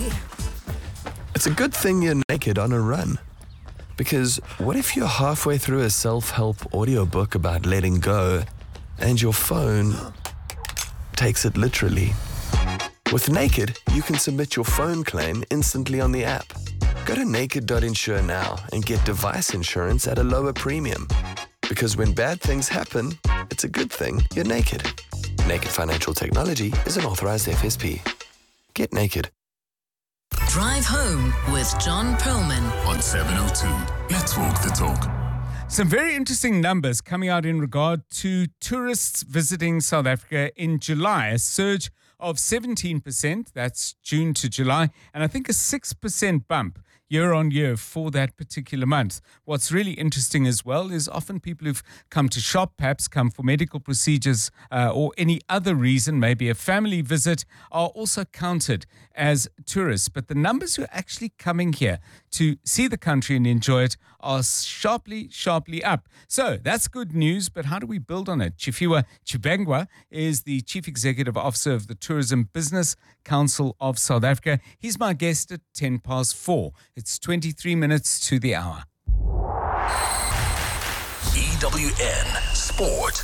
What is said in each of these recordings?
It's a good thing you're naked on a run. Because what if you're halfway through a self-help audiobook about letting go and your phone takes it literally? With Naked, you can submit your phone claim instantly on the app. Go to naked.insure now and get device insurance at a lower premium. Because when bad things happen, it's a good thing you're naked. Naked Financial Technology is an authorized FSP. Get naked. Drive Home with John Perlman on 702. Let's walk the talk. Some very interesting numbers coming out in regard to tourists visiting South Africa in July. A surge of 17%, that's June to July, and I think a 6% bump year on year for that particular month. What's really interesting as well is often people who've come to shop, perhaps come for medical procedures or any other reason, maybe a family visit, are also counted as tourists. But the numbers who are actually coming here to see the country and enjoy it are sharply up. So that's good news, but how do we build on it? Chifiwa Chibengwa is the Chief Executive Officer of the Tourism Business Council of South Africa. He's my guest at 4:10. It's 23 minutes to the hour. EWN Sport.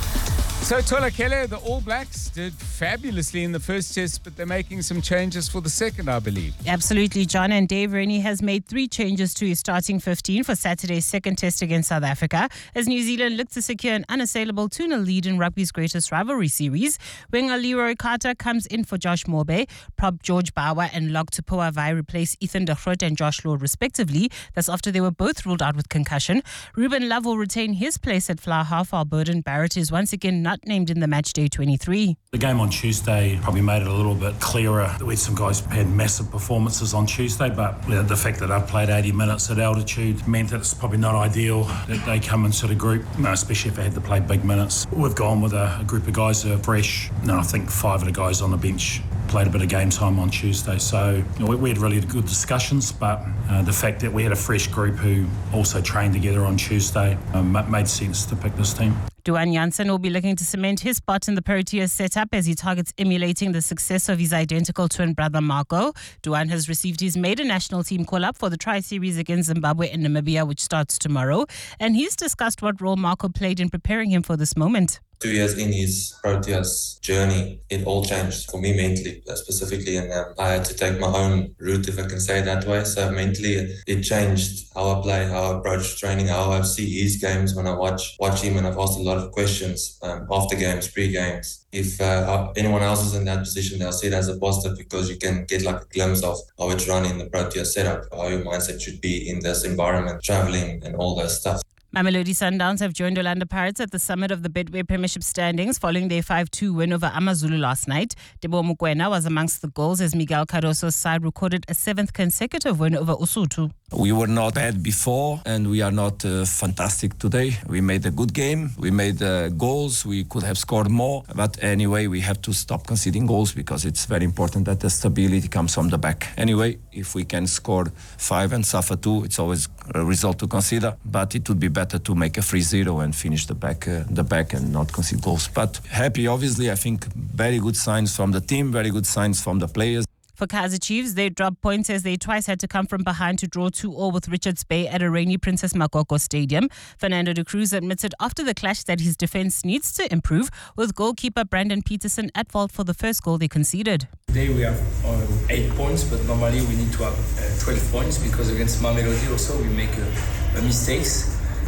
So Tola Kele, the All Blacks did fabulously in the first test, but they're making some changes for the second, I believe. Absolutely, John. And Dave Rennie has made 3 changes to his starting 15 for Saturday's second test against South Africa, as New Zealand looked to secure an unassailable 2-0 lead in rugby's greatest rivalry series. Winger Leroy Carter comes in for Josh Morbe. Prop George Bauer and Log Tupoa Vai replace Ethan de Groot and Josh Lord, respectively. That's after they were both ruled out with concussion. Ruben Love will retain his place at fly half, while Burden Barrett is once again not named in the match day 23. The game on Tuesday probably made it a little bit clearer. We had some guys who had massive performances on Tuesday, but the fact that I've played 80 minutes at altitude meant that it's probably not ideal that they come in sort of group, especially if they had to play big minutes. We've gone with a group of guys who are fresh. I think 5 of the guys on the bench played a bit of game time on Tuesday. So we had really good discussions, but the fact that we had a fresh group who also trained together on Tuesday made sense to pick this team. Duan Jansen will be looking to cement his spot in the Proteas setup as he targets emulating the success of his identical twin brother Marco. Duan has received his maiden national team call-up for the tri-series against Zimbabwe and Namibia, which starts tomorrow. And he's discussed what role Marco played in preparing him for this moment. 2 years in his Proteas journey, it all changed for me mentally, specifically, and I had to take my own route, if I can say it that way. So mentally, it changed how I play, how I approach training, how I see his games when I watch him, and I've asked a lot of questions after games, pre-games. If anyone else is in that position, they'll see it as a positive because you can get like a glimpse of how it's run in the Proteas setup, how your mindset should be in this environment, traveling and all that stuff. Mamelodi Sundowns have joined Orlando Pirates at the summit of the Betway Premiership standings following their 5-2 win over Amazulu last night. Debo Mukwena was amongst the goals as Miguel Cardoso's side recorded a 7th consecutive win over Usutu. We were not bad before and we are not fantastic today. We made a good game. We made goals. We could have scored more. But anyway, we have to stop conceding goals because it's very important that the stability comes from the back. Anyway, if we can score 5 and suffer 2, it's always a result to consider. But it would be better to make a 3-0 and finish the back and not concede goals. But happy, obviously. I think very good signs from the team, very good signs from the players. For Kaizer Chiefs, they dropped points as they twice had to come from behind to draw 2-2 with Richards Bay at a rainy Princess Makoko Stadium. Fernando de Cruz admitted after the clash that his defense needs to improve, with goalkeeper Brandon Peterson at fault for the first goal they conceded. Today we have 8 points, but normally we need to have 12 points because against Mamelodi also we make mistakes.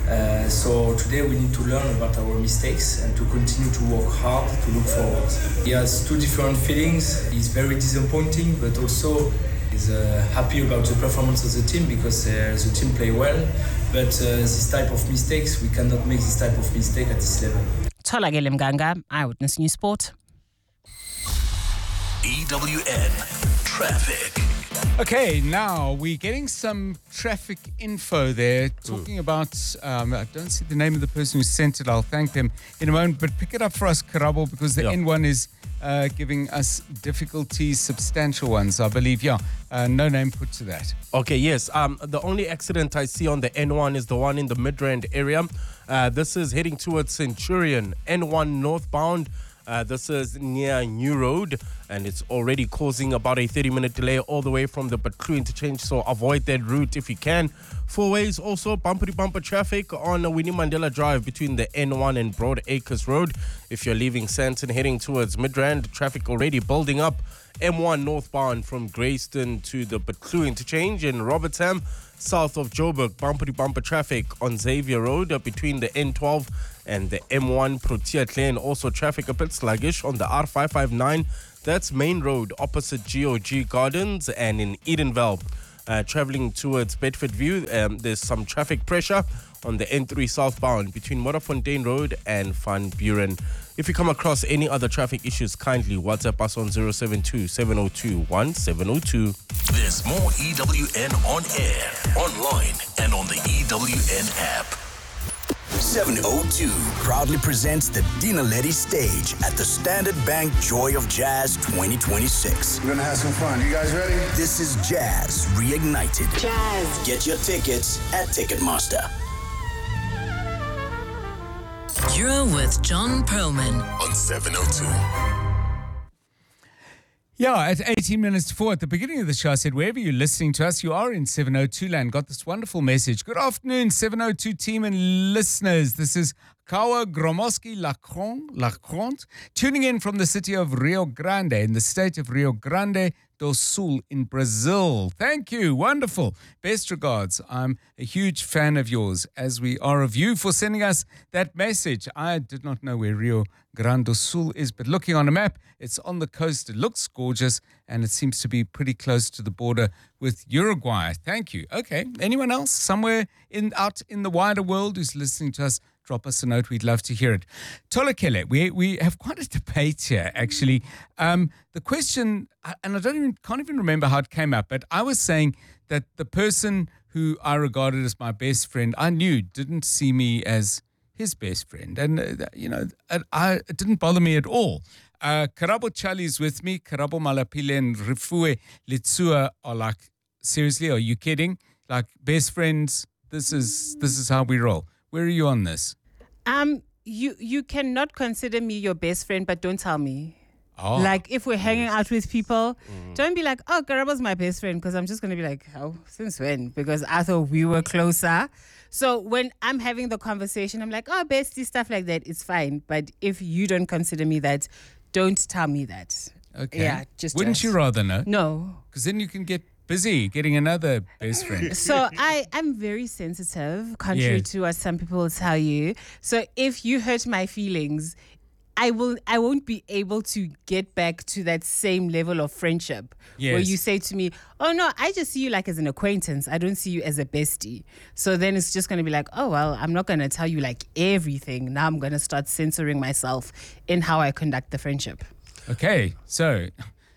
So today we need to learn about our mistakes and to continue to work hard to look forward. He has 2 different feelings. He's very disappointing, but also he's happy about the performance of the team because the team play well. But this type of mistakes, we cannot make this type of mistake at this level. Tholakele Mganga, Eyewitness News Sport. EWN Traffic. Okay, now we're getting some traffic info there, talking about, I don't see the name of the person who sent it, I'll thank them in a moment, but pick it up for us, Karabo, because the N1 is giving us difficulties, substantial ones, I believe, no name put to that. Okay, yes, the only accident I see on the N1 is the one in the Midrand area. This is heading towards Centurion, N1 northbound. This is near New Road, and it's already causing about a 30-minute delay all the way from the Batlu interchange, so avoid that route if you can. Four ways also, bumper-to-bumper traffic on Winnie Mandela Drive between the N1 and Broad Acres Road. If you're leaving Sandton heading towards Midrand, traffic already building up. M1 northbound from Greyston to the Batlu interchange in Robertsham. South of Joburg, bumper-to-bumper traffic on Xavier Road between the N12 and the M1 Protea Lane. Also traffic a bit sluggish on the R559. That's Main Road opposite GOG Gardens and in Edenvale. Traveling towards Bedford View, there's some traffic pressure on the N3 southbound between Modderfontein Road and Van Buren. If you come across any other traffic issues, kindly WhatsApp us on 072-702-1702. There's more EWN on air, online, and on the EWN app. 702 proudly presents the Dina Letty stage at the Standard Bank Joy of Jazz 2026. We're going to have some fun. You guys ready? This is Jazz Reignited. Jazz. Get your tickets at Ticketmaster. You're with John Perlman on 702. Yeah, at 18 minutes to 4 at the beginning of the show, I said, wherever you're listening to us, you are in 702 land. Got this wonderful message. Good afternoon, 702 team and listeners. This is Kawa Gromoski Lacront, tuning in from the city of Rio Grande in the state of Rio Grande do Sul in Brazil. Thank you. Wonderful. Best regards. I'm a huge fan of yours, as we are of you, for sending us that message. I did not know where Rio Grande do Sul is, but looking on a map, it's on the coast. It looks gorgeous, and it seems to be pretty close to the border with Uruguay. Thank you. Okay. Anyone else somewhere out in the wider world who's listening to us? Drop us a note. We'd love to hear it. Tolakele, we have quite a debate here, actually. The question, and can't even remember how it came up, but I was saying that the person who I regarded as my best friend, I knew didn't see me as his best friend. And, it didn't bother me at all. Karabo Chali is with me. Karabo Malapile and Rifue Litsua are like, seriously, are you kidding? Like, best friends, this is how we roll. Where are you on this? You cannot consider me your best friend, but don't tell me. Oh. Like, if we're hanging out with people, don't be like, oh, Karabo's my best friend, because I'm just going to be like, oh, since when? Because I thought we were closer. So when I'm having the conversation, I'm like, oh, bestie, stuff like that, it's fine. But if you don't consider me that, don't tell me that. Okay. Yeah, Wouldn't you rather know? No. Because then you can get busy getting another best friend. So I'm very sensitive, contrary to what some people will tell you. So if you hurt my feelings, I won't be able to get back to that same level of friendship where you say to me, oh no, I just see you like as an acquaintance. I don't see you as a bestie. So then it's just going to be like, oh, well, I'm not going to tell you like everything. Now I'm going to start censoring myself in how I conduct the friendship. Okay, so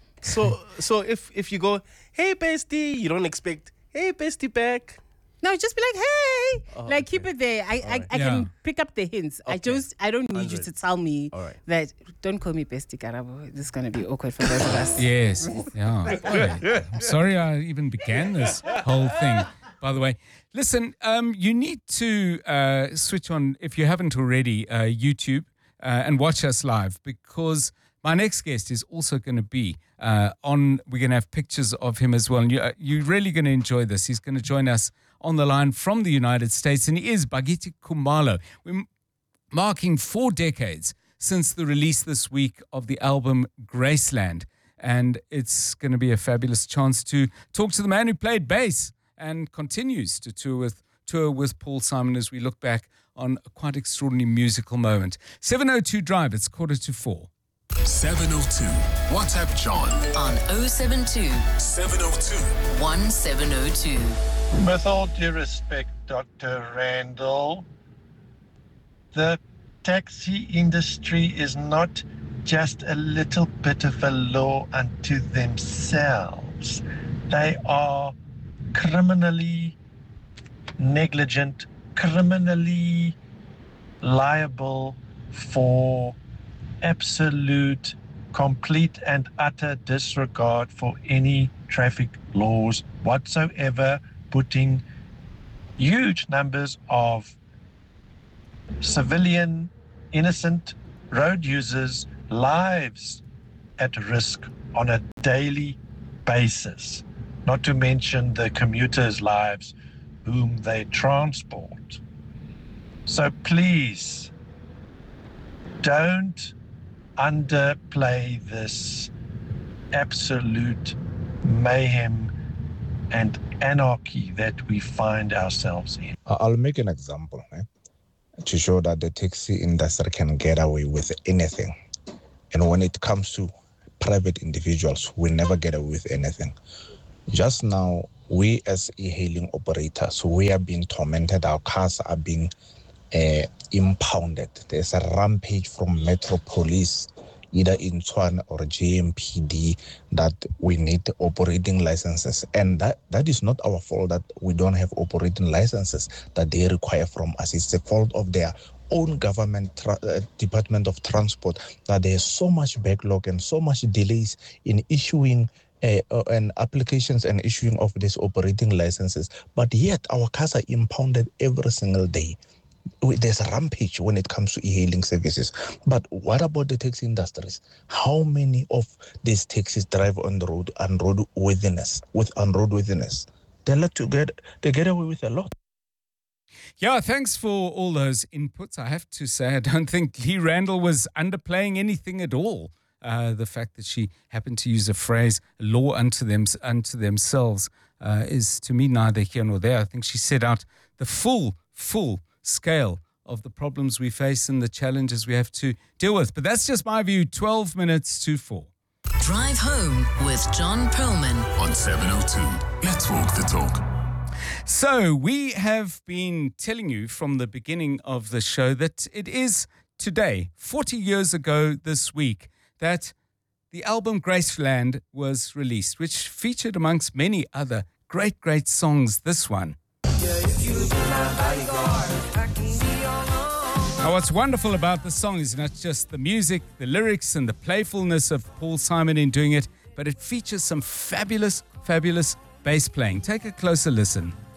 if you go, hey bestie, you don't expect, hey bestie back. No, just be like, hey, keep it there. I can pick up the hints. Okay. I don't need you to tell me that. Don't call me bestie, Karabo. This is gonna be awkward for both of us. Yes, yeah. Boy, I'm sorry I even began this whole thing. By the way, listen, you need to switch on, if you haven't already, YouTube and watch us live, because my next guest is also going to be we're going to have pictures of him as well. And you're really going to enjoy this. He's going to join us on the line from the United States, and he is Bakithi Khumalo. We're marking 4 decades since the release this week of the album Graceland. And it's going to be a fabulous chance to talk to the man who played bass and continues to tour with Paul Simon as we look back on a quite extraordinary musical moment. 702 Drive, it's 3:45. 702. WhatsApp John on 072 702 1702. With all due respect, Dr. Randall, the taxi industry is not just a little bit of a law unto themselves. They are criminally negligent, criminally liable for absolute, complete and utter disregard for any traffic laws whatsoever, putting huge numbers of civilian, innocent road users lives at risk on a daily basis, not to mention the commuters' lives whom they transport. So please, don't underplay this absolute mayhem and anarchy that we find ourselves in. I'll make an example to show that the taxi industry can get away with anything. And when it comes to private individuals, we never get away with anything. Just now, we as e-hailing operators, we are being tormented. Our cars are being impounded. There's a rampage from Metro Police, either in Tshwane or JMPD, that we need operating licenses. And that is not our fault that we don't have operating licenses that they require from us. It's the fault of their own government Department of Transport, that there's so much backlog and so much delays in issuing and applications and issuing of these operating licenses. But yet our cars are impounded every single day. There's a rampage when it comes to e-hailing services. But what about the taxi industries? How many of these taxis drive on the road and unroadworthiness? They get away with a lot. Yeah, thanks for all those inputs. I have to say, I don't think Lee Randall was underplaying anything at all. The fact that she happened to use a phrase, law unto themselves, is to me neither here nor there. I think she set out the full scale of the problems we face and the challenges we have to deal with. But that's just my view. 12 minutes to 4. Drive Home with John Perlman on 702. Let's walk the talk. So we have been telling you from the beginning of the show that it is today, 40 years ago this week, that the album Graceland was released, which featured amongst many other great songs this one. Now, what's wonderful about the song is not just the music, the lyrics, and the playfulness of Paul Simon in doing it, but it features some fabulous bass playing. Take a closer listen.